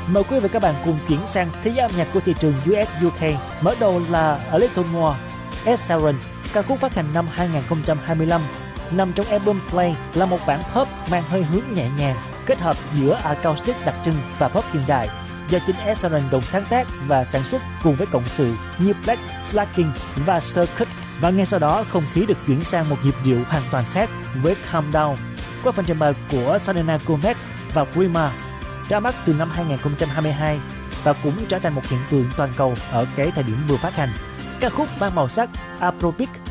Mời quý vị và các bạn cùng chuyển sang thế giới âm nhạc của thị trường US UK. Mở đầu là A Little More, Ed Sheeran, ca khúc phát hành năm 2025. Nằm trong album Play là một bản pop mang hơi hướng nhẹ nhàng, kết hợp giữa acoustic đặc trưng và pop hiện đại, do chính Ed Sheeran đồng sáng tác và sản xuất cùng với cộng sự như Black Slacking và Circuit. Và ngay sau đó, không khí được chuyển sang một nhịp điệu hoàn toàn khác với Calm Down, qua phần trình bày của Selena Gomez và Rema, ra mắt từ năm 2022 và cũng trở thành một hiện tượng toàn cầu ở cái thời điểm vừa phát hành. Ca khúc mang màu sắc Afrobeat